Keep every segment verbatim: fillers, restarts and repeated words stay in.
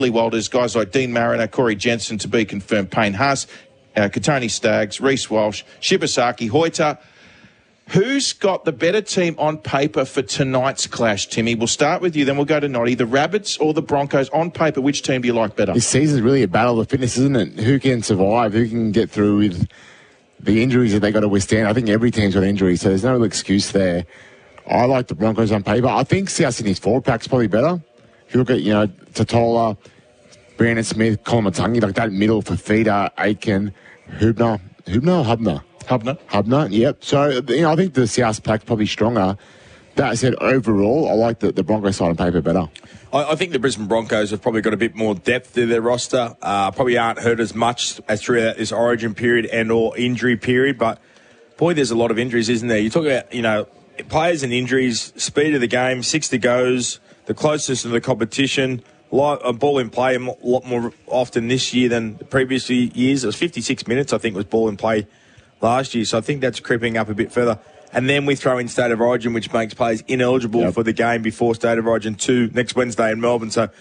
Walters, guys like Dean Mariner, Corey Jensen to be confirmed, Payne Haas, uh, Katoni Staggs, Reece Walsh, Shibasaki, Hoita. Who's got the better team on paper for tonight's clash, Timmy? We'll start with you, then we'll go to Noddy. The Rabbits or the Broncos? On paper, which team do you like better? This season's really a battle of fitness, isn't it? Who can survive? Who can get through with the injuries that they got to withstand? I think every team's got injuries, so there's no real excuse there. I like the Broncos on paper. I think South Sydney's forward pack's probably better. If you look at, you know, Totola, Brandon Smith, Colin Matangi, like that middle for Feeder, Aiken, Hubner. Hubner or Hubner? Hubner. Hubner, yep. So, you know, I think the South pack's probably stronger. That said, overall, I like the, the Broncos side on paper better. I, I think the Brisbane Broncos have probably got a bit more depth to their roster. Uh, probably aren't hurt as much as throughout this origin period and or injury period. But, boy, there's a lot of injuries, isn't there? You talk about, you know, players and injuries, speed of the game, sixty goes, the closest to the competition, a ball in play a lot more often this year than the previous years. It was fifty-six minutes, I think, was ball in play last year. So I think that's creeping up a bit further. And then we throw in State of Origin, which makes players ineligible yep. for the game before State of Origin two next Wednesday in Melbourne. So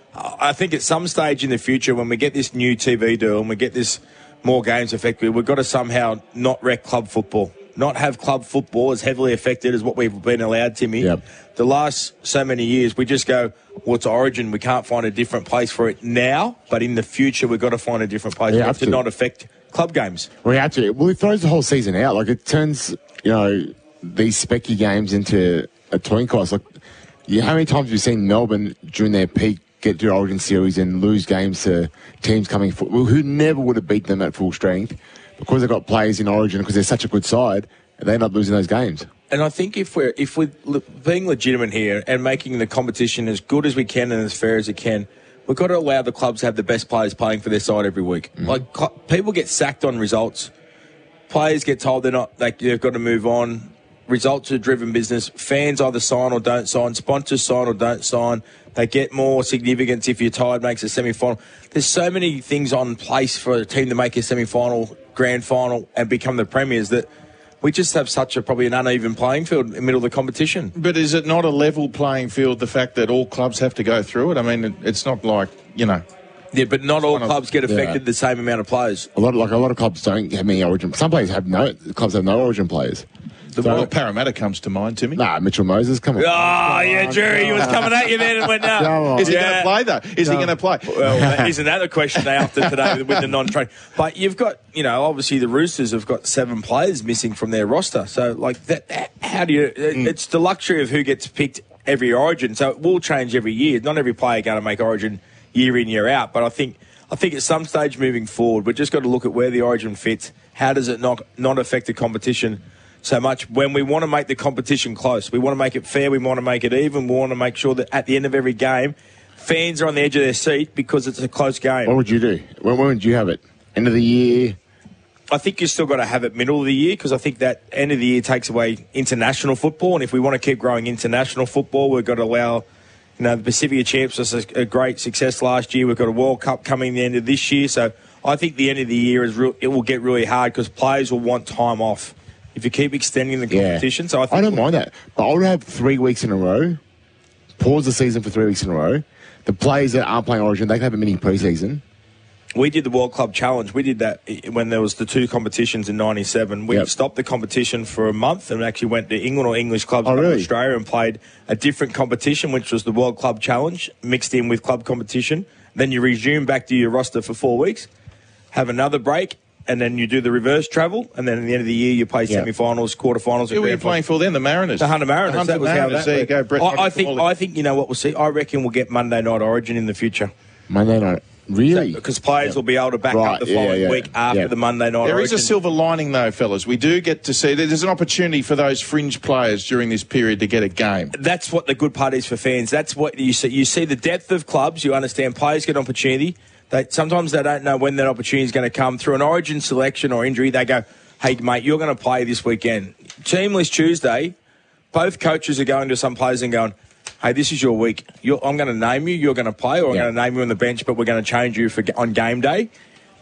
I think at some stage in the future, when we get this new T V deal and we get this more games affected, we've got to somehow not wreck club football. Not have club football as heavily affected as what we've been allowed, Timmy. Yep. The last so many years, we just go, well, it's Origin. We can't find a different place for it now, but in the future, we've got to find a different place yeah, for it absolutely. to not affect club games. We have to. Well, it throws the whole season out. Like, it turns, you know, these specky games into a toy cost. Like, you, how many times have you seen Melbourne during their peak get to Origin series and lose games to teams coming for, who never would have beat them at full strength? Because they've got players in Origin, because they're such a good side, they end up losing those games. And I think if we're if we're being legitimate here and making the competition as good as we can and as fair as it can, we've got to allow the clubs to have the best players playing for their side every week. Mm. Like, people get sacked on results. Players get told they're not, like, they've got to move on. Results are driven business. Fans either sign or don't sign. Sponsors sign or don't sign. They get more significance if you're tired, makes a semi-final. There's so many things on place for a team to make a semi-final, grand final, and become the premiers that we just have such a probably an uneven playing field in the middle of the competition. But is it not a level playing field, the fact that all clubs have to go through it? I mean, it's not like, you know... Yeah, but not all clubs of, get affected yeah. the same amount of players. A lot, like a lot of clubs don't have many Origin. Some players have no. Clubs have no Origin players. The so, well, Parramatta comes to mind, Timmy. Nah, Mitchell Moses, come on. Oh, come yeah, Jerry, he was coming at you then and went, no. Is he yeah. going to play, though? Is no. he going to play? Well, isn't that the question they after today with the non-trade? But you've got, you know, obviously the Roosters have got seven players missing from their roster. So, like, that, how do you... Mm. It's the luxury of who gets picked every Origin. So it will change every year. Not every player going to make Origin year in, year out. But I think... I think at some stage moving forward, we've just got to look at where the Origin fits. How does it not, not affect the competition so much when we want to make the competition close? We want to make it fair. We want to make it even. We want to make sure that at the end of every game, fans are on the edge of their seat because it's a close game. What would you do? When, when would you have it? End of the year? I think you've still got to have it middle of the year because I think that end of the year takes away international football. And if we want to keep growing international football, we've got to allow... You know, the Pacific Champs was a, a great success last year. We've got a World Cup coming the end of this year. So I think the end of the year is real, it will get really hard because players will want time off if you keep extending the competition. Yeah. So I, think I don't mind that. But I would have three weeks in a row, pause the season for three weeks in a row. The players that aren't playing Origin, they can have a mini pre-season. We did the World Club Challenge. We did that when there was the two competitions in ninety-seven. We yep. stopped the competition for a month and actually went to England or English clubs oh, in really? Australia and played a different competition, which was the World Club Challenge, mixed in with club competition. Then you resume back to your roster for four weeks, have another break, and then you do the reverse travel. And then at the end of the year, you play yep. semi-finals, quarterfinals. Who were you playing for then? The Mariners? The Hunter Mariners. The Hunter that was Mariners. how that there you go. Brett I, I, think, I think, you know what we'll see? I reckon we'll get Monday Night Origin in the future. Monday Night Really? Because players yeah. will be able to back right. up the yeah, following yeah. week after yeah. the Monday night. There Origin. is a silver lining, though, fellas. We do get to see there's an opportunity for those fringe players during this period to get a game. That's what the good part is for fans. That's what you see. You see the depth of clubs. You understand players get an opportunity. They, sometimes they don't know when that opportunity is going to come. Through an Origin selection or injury, they go, hey, mate, you're going to play this weekend. Teamless Tuesday, both coaches are going to some players and going, hey, this is your week. You're, I'm going to name you. You're going to play, or I'm yeah. going to name you on the bench, but we're going to change you for on game day.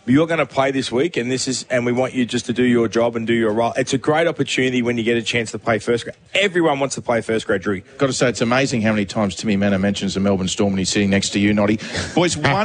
you're going to play this week, and this is, and we want you just to do your job and do your role. It's a great opportunity when you get a chance to play first grade. Everyone wants to play first grade, Drew. Got to say, it's amazing how many times Timmy Manor mentions the Melbourne Storm when he's sitting next to you, Noddy. Boys, one.